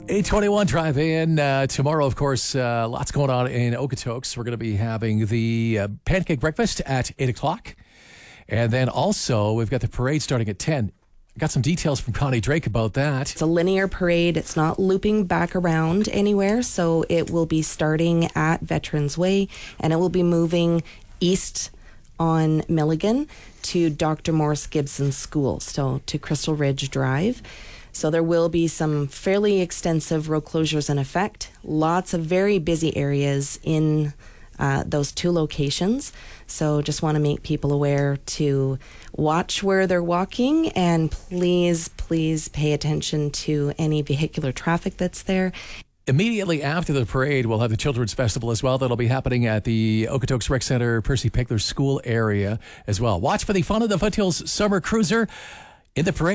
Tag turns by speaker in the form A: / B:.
A: 821 Drive-In. Tomorrow, of course, lots going on in Okotoks. We're going to be having the pancake breakfast at 8 o'clock. And then also, we've got the parade starting at 10. Got some details from Connie Drake about that.
B: It's a linear parade. It's not looping back around anywhere. So it will be starting at Veterans Way, and it will be moving east on Milligan to Dr. Morris Gibson School, so to Crystal Ridge Drive. So there will be some fairly extensive road closures in effect. Lots of very busy areas in those two locations. So just want to make people aware to watch where they're walking, and please pay attention to any vehicular traffic that's there.
A: Immediately after the parade, we'll have the Children's Festival as well. That'll be happening at the Okotoks Rec Center, Percy Pickler School area as well. Watch for the Fun of the Foothills Summer Cruiser in the parade.